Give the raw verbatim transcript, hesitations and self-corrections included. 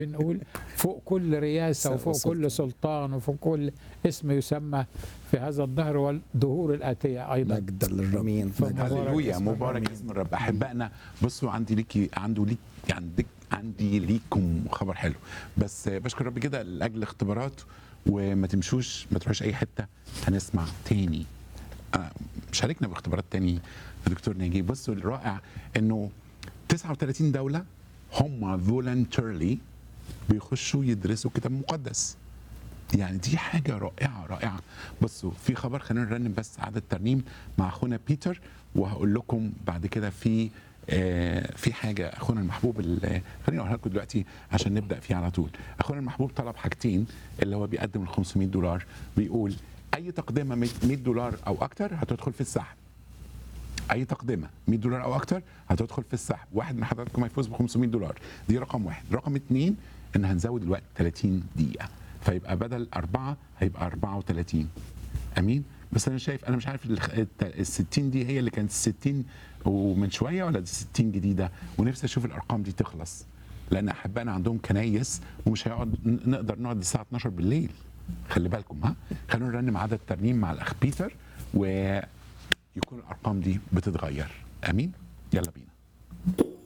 بنقول فوق كل رياسة وفوق كل سلطان وفوق كل اسم يسمى في هذا الدهر والدهور الآتية أيضا. مجدا للرب. امين. فمبارك هللويا، اسم مبارك الرب. اسم الرب. احبائنا بصوا، عندي ليكي عنده ليك عندك عندي ليكم خبر حلو، بس بشكر رب كده لاجل اختبارات، وما تمشوش ما تروحوش اي حته، هنسمع تاني. آه، شاركنا باختبارات تاني يا دكتور ناجي. بصوا الرائع انه تسعة وثلاثين دوله هم فولنتيرلي بيخشوا يدرسوا كتاب مقدس. يعني دي حاجة رائعة رائعة. بصوا في خبر، خلينا نرنم بس عدد ترنيم مع أخونا بيتر، وهقول لكم بعد كده في آه في حاجة أخونا المحبوب اللي خليني أقولها لكم دلوقتي عشان نبدأ فيه على طول. أخونا المحبوب طلب حاجتين، اللي هو بيقدم ال خمسمائة دولار، بيقول أي تقدمة مئة دولار أو أكتر هتدخل في السحب. اي تقدمه مئة دولار او اكتر هتدخل في السحب. واحد من حضراتكم هيفوز ب خمسمائة دولار، دي رقم واحد. رقم اتنين ان هنزود الوقت ثلاثين دقيقه، فيبقى بدل أربعة هيبقى أربعة وثلاثين. امين. بس انا شايف، انا مش عارف ال ستين دي هي اللي كانت ستين ومن شويه ولا دي ستين جديده، ونفسي اشوف الارقام دي تخلص، لان احبائنا عندهم كنايس ومش هيقعد نقدر نقعد الساعه اتناشر بالليل. خلي بالكم. ها، خلونا نرنم عدد ترنيم مع الاخ بيتر و يكون الارقام دي بتتغير. امين. يلا بينا.